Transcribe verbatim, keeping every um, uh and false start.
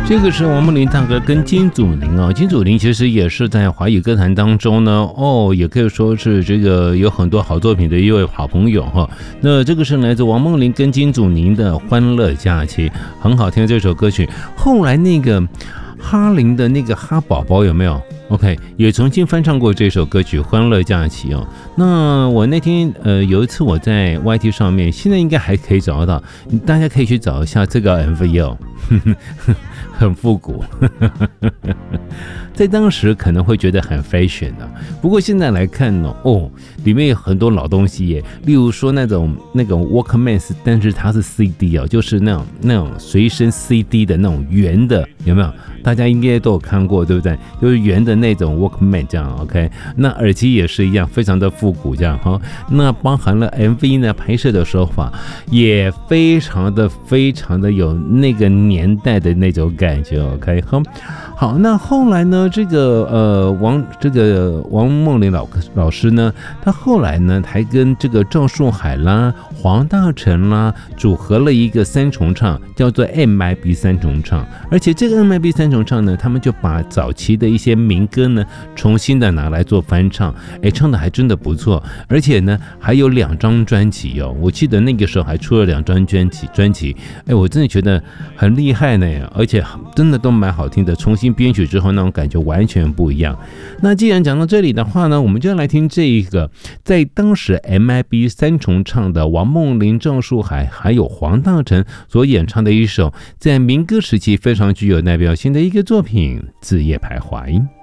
这个是王梦麟大哥跟金祖霖哦，金祖霖其实也是在华语歌坛当中呢，哦，也可以说是这个有很多好作品的一位好朋友哈。那这个是来自王梦麟跟金祖霖的《欢乐假期》，很好听的这首歌曲。后来那个哈林的那个哈宝宝有没有 ？OK， 也重新翻唱过这首歌曲《欢乐假期》哦。那我那天呃有一次我在 Y T 上面，现在应该还可以找得到，大家可以去找一下这个 M V 哦。很复古在当时可能会觉得很 fashion 的、啊，不过现在来看呢，哦，里面有很多老东西耶，例如说那种那种 Walkman， 但是它是 C D 哦，就是那种那种随身 C D 的那种圆的，有没有？大家应该都有看过，对不对？就是圆的那种 Walkman 这样 ，OK。那耳机也是一样，非常的复古这样哈。那包含了 M V 呢，拍摄的手法也非常的非常的有那个年代的那种感觉 ，OK。好，好，那后来呢，这个呃王这个王梦麟老老师呢，他后来呢还跟这个赵树海啦、黄大成啦组合了一个三重唱，叫做 M I B 三重唱，而且这个 M I B 三重唱呢，他们就把早期的一些民歌呢，重新的拿来做翻唱，哎，唱的还真的不错，而且呢，还有两张专辑哦，我记得那个时候还出了两张专辑，专辑，哎，我真的觉得很厉害呢，而且真的都蛮好听的，重新编曲之后那种感觉完全不一样。那既然讲到这里的话呢，我们就来听这一个在当时 M I B 三重唱的王梦麟、赵树海还有黄大成所演唱的一首在民歌时期非常具有代表性的一个作品《子夜徘徊》。